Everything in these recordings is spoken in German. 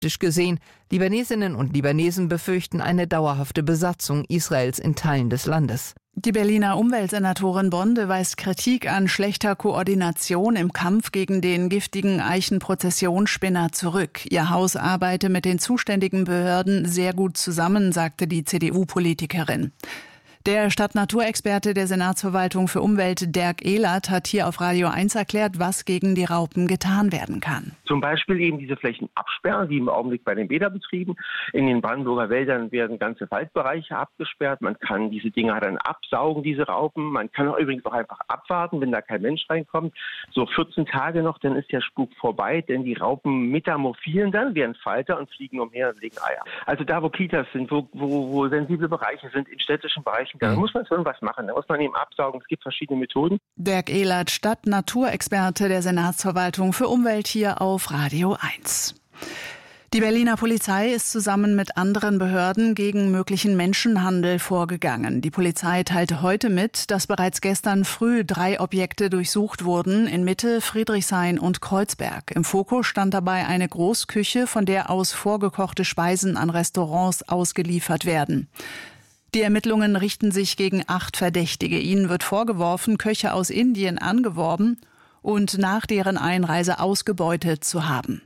gesehen. Libanesinnen und Libanesen befürchten eine dauerhafte Besatzung Israels in Teilen des Landes. Die Berliner Umweltsenatorin Bonde weist Kritik an schlechter Koordination im Kampf gegen den giftigen Eichenprozessionsspinner zurück. Ihr Haus arbeite mit den zuständigen Behörden sehr gut zusammen, sagte die CDU-Politikerin. Der Stadtnaturexperte der Senatsverwaltung für Umwelt, Dirk Ehlert, hat hier auf Radio 1 erklärt, was gegen die Raupen getan werden kann. Zum Beispiel eben diese Flächen absperren, wie im Augenblick bei den Bäderbetrieben. In den Brandenburger Wäldern werden ganze Waldbereiche abgesperrt. Man kann diese Dinger dann absaugen, diese Raupen. Man kann auch übrigens auch einfach abwarten, wenn da kein Mensch reinkommt. So 14 Tage noch, dann ist der Spuk vorbei, denn die Raupen metamorphieren dann, werden Falter und fliegen umher und legen Eier. Also da, wo Kitas sind, wo sensible Bereiche sind, in städtischen Bereichen, da muss man schon was machen. Da muss man eben absaugen. Es gibt verschiedene Methoden. Dirk Ehlert, Stadtnaturexperte der Senatsverwaltung für Umwelt, hier auf Radio 1. Die Berliner Polizei ist zusammen mit anderen Behörden gegen möglichen Menschenhandel vorgegangen. Die Polizei teilte heute mit, dass bereits gestern früh 3 Objekte durchsucht wurden, in Mitte, Friedrichshain und Kreuzberg. Im Fokus stand dabei eine Großküche, von der aus vorgekochte Speisen an Restaurants ausgeliefert werden. Die Ermittlungen richten sich gegen 8 Verdächtige. Ihnen wird vorgeworfen, Köche aus Indien angeworben und nach deren Einreise ausgebeutet zu haben.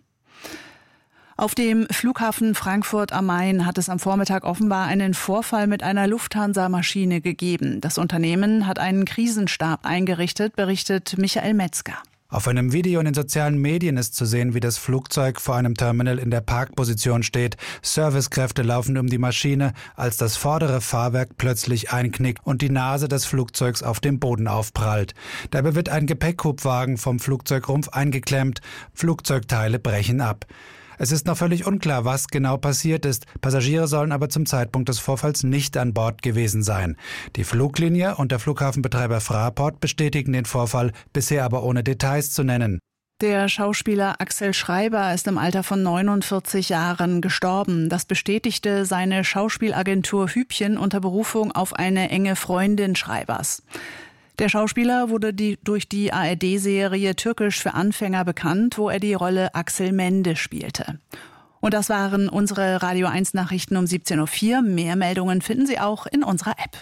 Auf dem Flughafen Frankfurt am Main hat es am Vormittag offenbar einen Vorfall mit einer Lufthansa-Maschine gegeben. Das Unternehmen hat einen Krisenstab eingerichtet, berichtet Michael Metzger. Auf einem Video in den sozialen Medien ist zu sehen, wie das Flugzeug vor einem Terminal in der Parkposition steht. Servicekräfte laufen um die Maschine, als das vordere Fahrwerk plötzlich einknickt und die Nase des Flugzeugs auf dem Boden aufprallt. Dabei wird ein Gepäckhubwagen vom Flugzeugrumpf eingeklemmt. Flugzeugteile brechen ab. Es ist noch völlig unklar, was genau passiert ist. Passagiere sollen aber zum Zeitpunkt des Vorfalls nicht an Bord gewesen sein. Die Fluglinie und der Flughafenbetreiber Fraport bestätigen den Vorfall, bisher aber ohne Details zu nennen. Der Schauspieler Axel Schreiber ist im Alter von 49 Jahren gestorben. Das bestätigte seine Schauspielagentur Hübchen unter Berufung auf eine enge Freundin Schreibers. Der Schauspieler wurde durch die ARD-Serie Türkisch für Anfänger bekannt, wo er die Rolle Axel Mende spielte. Und das waren unsere Radio 1 Nachrichten um 17.04 Uhr. Mehr Meldungen finden Sie auch in unserer App.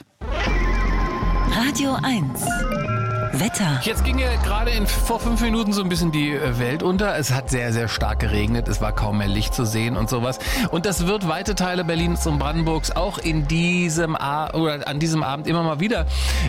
Radio 1 Wetter. Jetzt ging ja gerade vor 5 Minuten so ein bisschen die Welt unter. Es hat sehr, sehr stark geregnet. Es war kaum mehr Licht zu sehen und sowas. Und das wird weite Teile Berlins und Brandenburgs auch an diesem Abend immer mal wieder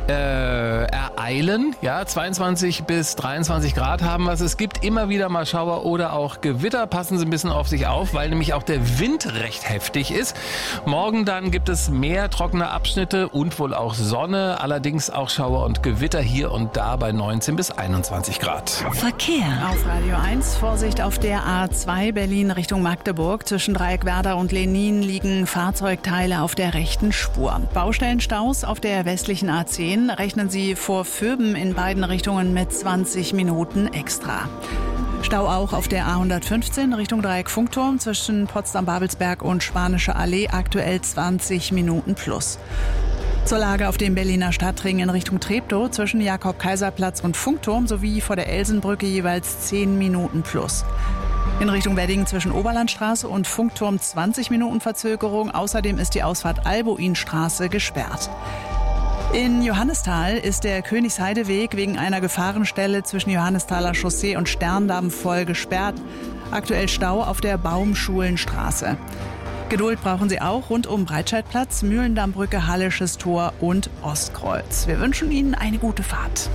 ereilen. Ja, 22 bis 23 Grad haben wir es. Es gibt immer wieder mal Schauer oder auch Gewitter. Passen Sie ein bisschen auf sich auf, weil nämlich auch der Wind recht heftig ist. Morgen dann gibt es mehr trockene Abschnitte und wohl auch Sonne. Allerdings auch Schauer und Gewitter hier und da bei 19 bis 21 Grad. Verkehr. Auf Radio 1 Vorsicht auf der A2 Berlin Richtung Magdeburg. Zwischen Dreieckwerder und Lenin liegen Fahrzeugteile auf der rechten Spur. Baustellenstaus auf der westlichen A10 rechnen Sie vor Vöben in beiden Richtungen mit 20 Minuten extra. Stau auch auf der A115 Richtung Dreieck Funkturm zwischen Potsdam-Babelsberg und Spanische Allee, aktuell 20 Minuten plus. Zur Lage auf dem Berliner Stadtring in Richtung Treptow zwischen Jakob-Kaiser-Platz und Funkturm sowie vor der Elsenbrücke jeweils 10 Minuten plus. In Richtung Wedding zwischen Oberlandstraße und Funkturm 20 Minuten Verzögerung. Außerdem ist die Ausfahrt Albuinstraße gesperrt. In Johannisthal ist der Königsheideweg wegen einer Gefahrenstelle zwischen Johannisthaler Chaussee und Sterndamm voll gesperrt. Aktuell Stau auf der Baumschulenstraße. Geduld brauchen Sie auch rund um Breitscheidplatz, Mühlendammbrücke, Hallisches Tor und Ostkreuz. Wir wünschen Ihnen eine gute Fahrt.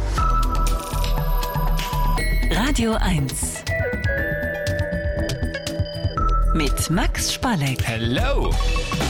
Radio 1 mit Max Spalleck. Hello!